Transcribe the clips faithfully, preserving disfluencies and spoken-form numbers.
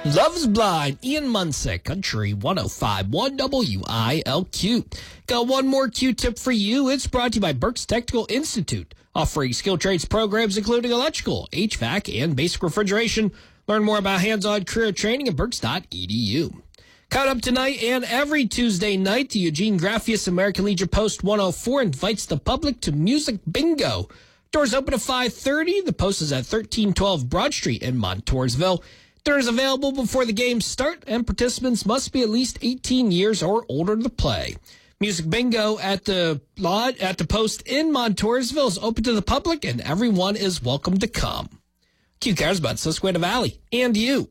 Love's Blind, Ian Munsick, Country one oh five point one W I L Q. Got one more Q tip for you. It's brought to you by Berks Technical Institute, offering skill trades programs including electrical, H V A C, and basic refrigeration. Learn more about hands-on career training at berks dot e d u. Coming up tonight and every Tuesday night, the Eugene Graffius American Legion Post one oh four invites the public to Music Bingo. Doors open at five thirty. The Post is at thirteen twelve Broad Street in Montoursville. Dinner is available before the games start, and participants must be at least eighteen years or older to play. Music Bingo at the lodge at the Post in Montoursville is open to the public, and everyone is welcome to come. Q cares about Susquehanna Valley and you.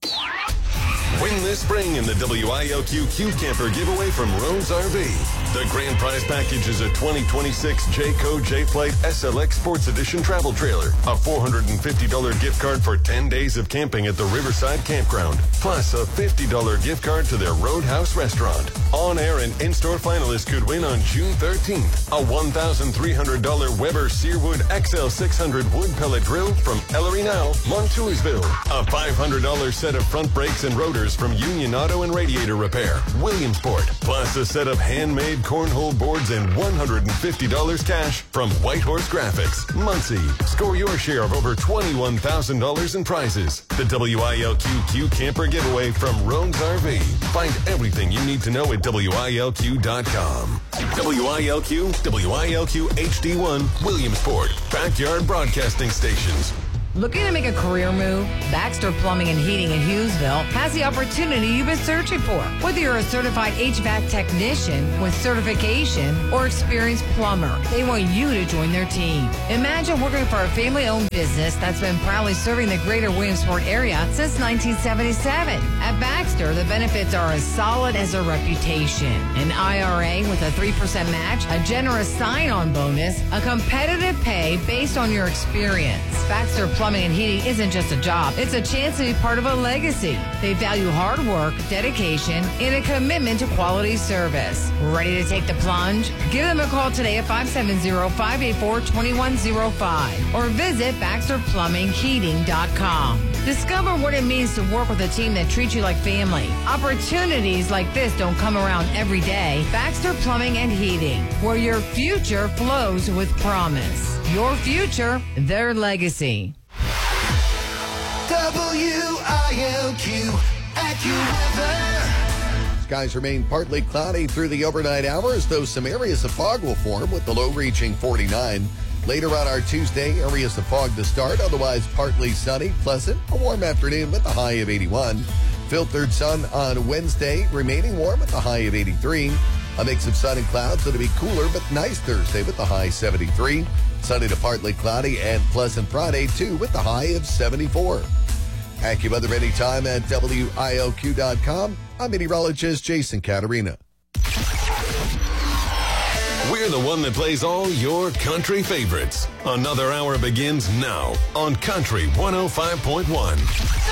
Win this spring in the W I L Q Q Camper giveaway from Rhodes R V. The grand prize package is a twenty twenty-six Jayco J-Flight S L X Sports Edition travel trailer, a four hundred fifty dollars gift card for ten days of camping at the Riverside Campground, plus a fifty dollars gift card to their Roadhouse restaurant. On-air and in-store finalists could win on June thirteenth a one thousand three hundred dollars Weber Searwood X L six hundred wood pellet grill from Ellery Now, Montoursville, a five hundred dollars set of front brakes and rotors from Union Auto and Radiator Repair, Williamsport, plus a set of handmade cornhole boards and one hundred fifty dollars cash from Whitehorse Graphics, Muncie. Score your share of over twenty-one thousand dollars in prizes. The W I L Q Q Camper giveaway from Rhodes R V. Find everything you need to know at W I L Q dot com. W I L Q, W I L Q H D one, Williamsport, Backyard Broadcasting Stations. Looking to make a career move? Baxter Plumbing and Heating in Hughesville has the opportunity you've been searching for. Whether you're a certified H V A C technician with certification or experienced plumber, they want you to join their team. Imagine working for a family-owned business that's been proudly serving the greater Williamsport area since nineteen seventy-seven. At Baxter, the benefits are as solid as their reputation. An I R A with a three percent match, a generous sign-on bonus, a competitive pay based on your experience. Baxter Plumbing and Heating isn't just a job. It's a chance to be part of a legacy. They value hard work, dedication, and a commitment to quality service. Ready to take the plunge? Give them a call today at five seven zero, five eight four, two one zero five or visit Baxter Plumbing Heating dot com. Discover what it means to work with a team that treats you like family. Opportunities like this don't come around every day. Baxter Plumbing and Heating, where your future flows with promise. Your future, their legacy. W I L Q AccuWeather. Skies remain partly cloudy through the overnight hours, though some areas of fog will form with the low reaching forty-nine. Later on our Tuesday, areas of fog to start, otherwise partly sunny, pleasant, a warm afternoon with a high of eighty-one. Filtered sun on Wednesday, remaining warm with a high of eighty-three. A mix of sun and clouds, it'll be cooler but nice Thursday with a high seventy-three. Sunny to partly cloudy and pleasant Friday, too, with the high of seventy-four. AccuWeather anytime at W I L Q dot com. I'm meteorologist Jason Caterina. We're the one that plays all your country favorites. Another hour begins now on Country one oh five point one.